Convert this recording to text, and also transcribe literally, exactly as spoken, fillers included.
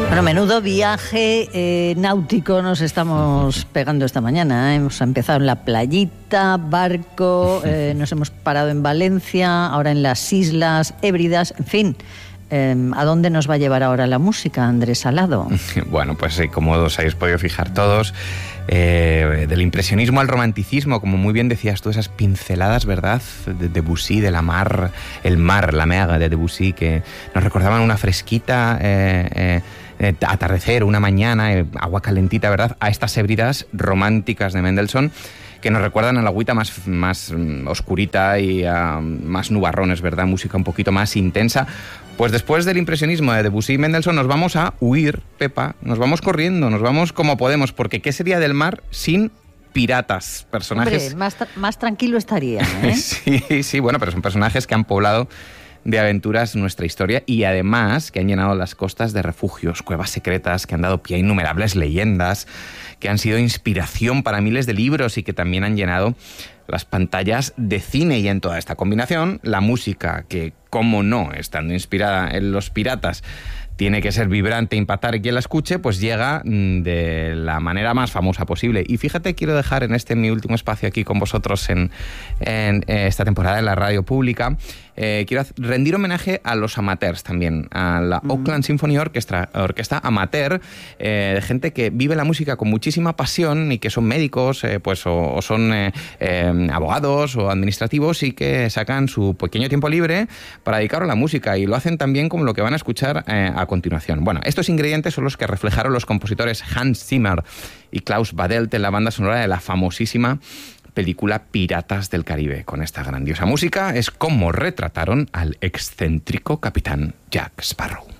Bueno, menudo viaje eh, náutico nos estamos pegando esta mañana, ¿eh? Hemos empezado en la playita, barco, eh, nos hemos parado en Valencia, ahora en las Islas Hébridas, en fin. Eh, ¿A dónde nos va a llevar ahora la música, Andrés Salado? Bueno, pues eh, como os habéis podido fijar todos, eh, del impresionismo al romanticismo, como muy bien decías tú, esas pinceladas, ¿verdad?, de Debussy, de la mar, el mar, la mer de Debussy, que nos recordaban una fresquita eh, eh, eh, atardecer, una mañana, eh, agua calentita, ¿verdad?, a estas hébridas románticas de Mendelssohn, que nos recuerdan a la agüita más, más oscurita y a más nubarrones, ¿verdad?, música un poquito más intensa. Pues después del impresionismo de Debussy y Mendelssohn nos vamos a huir, Pepa, nos vamos corriendo, nos vamos como podemos, porque ¿qué sería del mar sin piratas? Personajes... Hombre, más, tra- más tranquilo estaría, ¿eh? Sí, sí, bueno, pero son personajes que han poblado de aventuras nuestra historia y además que han llenado las costas de refugios, cuevas secretas, que han dado pie a innumerables leyendas, que han sido inspiración para miles de libros y que también han llenado las pantallas de cine. Y en toda esta combinación, la música, que cómo no, estando inspirada en los piratas, tiene que ser vibrante, impactar y quien la escuche, pues llega de la manera más famosa posible. Y fíjate, quiero dejar en este mi último espacio aquí con vosotros en, en esta temporada en la radio pública, eh, quiero rendir homenaje a los amateurs también, a la mm. Oakland Symphony Orchestra, orquesta amateur, eh, de gente que vive la música con muchísima pasión y que son médicos, eh, pues o, o son eh, eh, abogados o administrativos y que sacan su pequeño tiempo libre para dedicarlo a la música, y lo hacen también como lo que van a escuchar eh, a continuación. Bueno, estos ingredientes son los que reflejaron los compositores Hans Zimmer y Klaus Badelt en la banda sonora de la famosísima película Piratas del Caribe. Con esta grandiosa música es como retrataron al excéntrico capitán Jack Sparrow.